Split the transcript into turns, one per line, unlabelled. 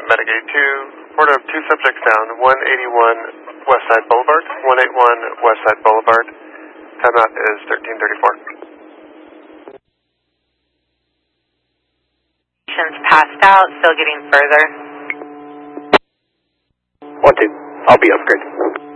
Metagate 2, report of 2 subjects down, 181 Westside Boulevard, 181 Westside Boulevard. Time out is 1334.
Patients passed out, still getting further.
1-2, I'll be upgraded.